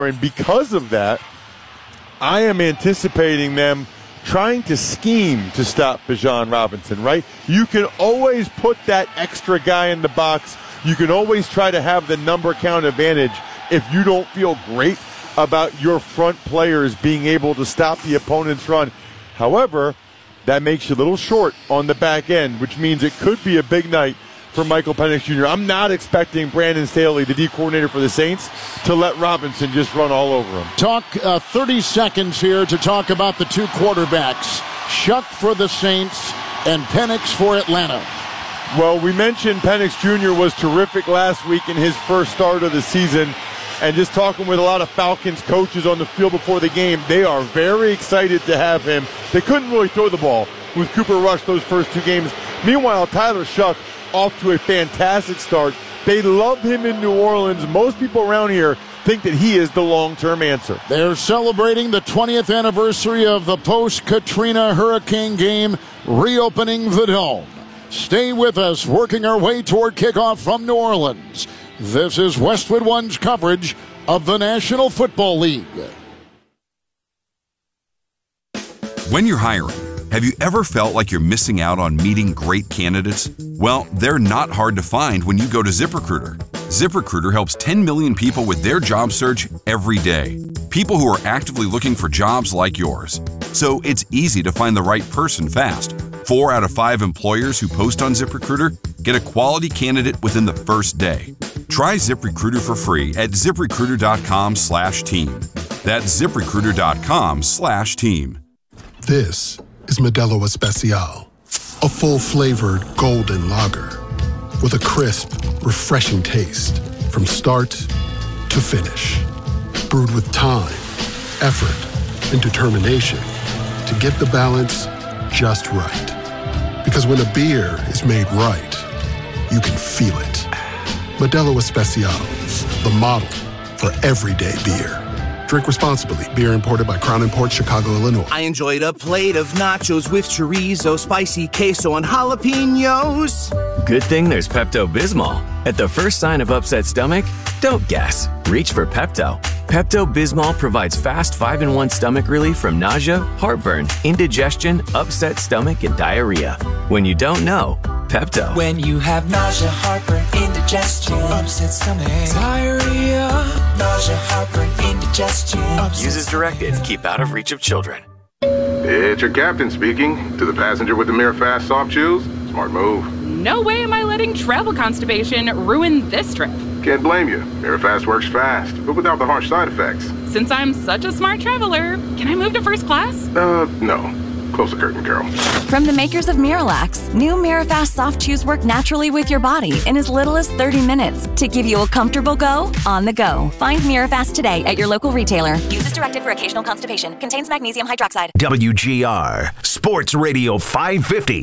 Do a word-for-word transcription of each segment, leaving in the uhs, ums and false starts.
And because of that, I am anticipating them trying to scheme to stop Bijan Robinson, right? You can always put that extra guy in the box. You can always try to have the number count advantage if you don't feel great about your front players being able to stop the opponent's run. However, that makes you a little short on the back end, which means it could be a big night for Michael Penix Junior I'm not expecting Brandon Staley, the D coordinator for the Saints, to let Robinson just run all over him. Talk uh, thirty seconds here to talk about the two quarterbacks, Shuck for the Saints and Penix for Atlanta. Well, we mentioned Penix Junior was terrific last week in his first start of the season. And just talking with a lot of Falcons coaches on the field before the game, they are very excited to have him. They couldn't really throw the ball with Cooper Rush those first two games. Meanwhile, Tyler Shuck off to a fantastic start. They love him in New Orleans. Most people around here think that he is the long-term answer. They're celebrating the twentieth anniversary of the post-Katrina hurricane game, reopening the Dome. Stay with us, working our way toward kickoff from New Orleans. This is Westwood One's coverage of the National Football League. When you're hiring, have you ever felt like you're missing out on meeting great candidates? Well, they're not hard to find when you go to ZipRecruiter. ZipRecruiter helps ten million people with their job search every day. People who are actively looking for jobs like yours. So it's easy to find the right person fast. Four out of five employers who post on ZipRecruiter get a quality candidate within the first day. Try ZipRecruiter for free at ZipRecruiter.com slash team. That's ZipRecruiter.com slash team. This is Modelo Especial, a full-flavored golden lager with a crisp, refreshing taste from start to finish. Brewed with time, effort, and determination to get the balance just right. Because when a beer is made right, you can feel it. Modelo Especial, the model for everyday beer. Drink responsibly. Beer imported by Crown Imports, Chicago, Illinois. I enjoyed a plate of nachos with chorizo, spicy queso, and jalapenos. Good thing there's Pepto-Bismol. At the first sign of upset stomach, don't guess. Reach for Pepto. Pepto-Bismol provides fast five in one stomach relief from nausea, heartburn, indigestion, upset stomach, and diarrhea. When you don't know, Pepto. When you have nausea, heartburn, indigestion, upset stomach, diarrhea, nausea, heartburn, indigestion. Use as directed. Keep out of reach of children. It's your captain speaking. To the passenger with the Mirror Fast soft chews, smart move. No way am I letting travel constipation ruin this trip. Can't blame you. Mirror Fast works fast, but without the harsh side effects. Since I'm such a smart traveler, can I move to first class? Uh, no. Close the curtain, Carol. From the makers of Miralax, new Mirafast soft chews work naturally with your body in as little as thirty minutes to give you a comfortable go on the go. Find Mirafast today at your local retailer. Use as directed for occasional constipation. Contains magnesium hydroxide. W G R Sports Radio five fifty.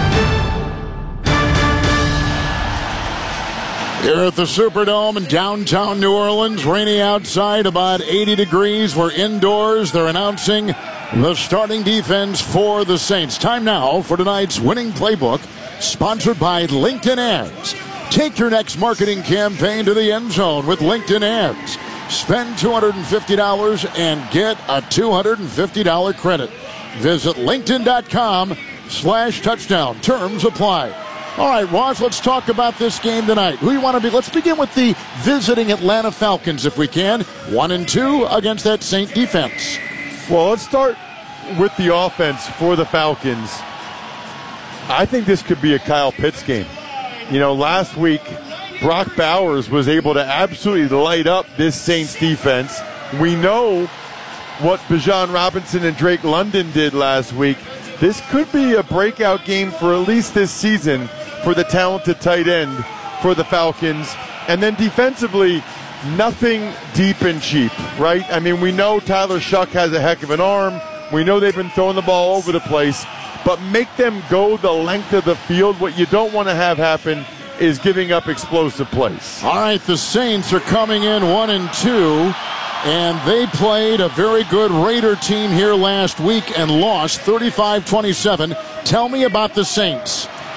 Here at the Superdome in downtown New Orleans, rainy outside, about eighty degrees. We're indoors. They're announcing the starting defense for the Saints. Time now for tonight's winning playbook, sponsored by LinkedIn Ads. Take your next marketing campaign to the end zone with LinkedIn Ads. Spend two hundred fifty dollars and get a two hundred fifty dollars credit. Visit linkedin.com slash touchdown. Terms apply. All right, Ross, let's talk about this game tonight. Who you want to be? Let's begin with the visiting Atlanta Falcons, if we can. One and two against that Saint defense. Well, let's start with the offense for the Falcons. I think this could be a Kyle Pitts game. You know, last week, Brock Bowers was able to absolutely light up this Saints defense. We know what Bijan Robinson and Drake London did last week. This could be a breakout game for at least this season for the talented tight end for the Falcons. And then defensively, nothing deep and cheap, right? I mean, we know Tyler Shuck has a heck of an arm. We know they've been throwing the ball over the place. But make them go the length of the field. What you don't want to have happen is giving up explosive plays. All right, the Saints are coming in one and two. And they played a very good Raider team here last week and lost thirty-five twenty-seven. Tell me about the Saints.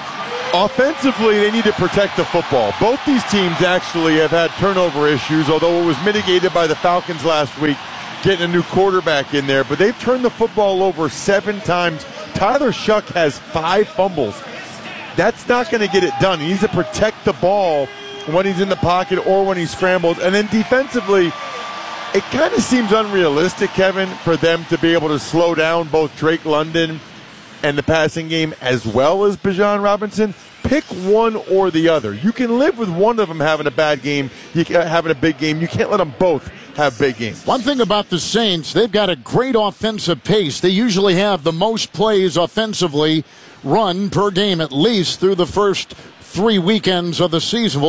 Offensively, they need to protect the football. Both these teams actually have had turnover issues, although it was mitigated by the Falcons last week, getting a new quarterback in there. But they've turned the football over seven times. Tyler Shuck has five fumbles. That's not going to get it done. He needs to protect the ball when he's in the pocket or when he scrambles. And then defensively, it kind of seems unrealistic, Kevin, for them to be able to slow down both Drake London and the passing game as well as Bijan Robinson. Pick one or the other. You can live with one of them having a bad game, you can, having a big game. You can't let them both have big games. One thing about the Saints, they've got a great offensive pace. They usually have the most plays offensively run per game, at least through the first three weekends of the season. We'll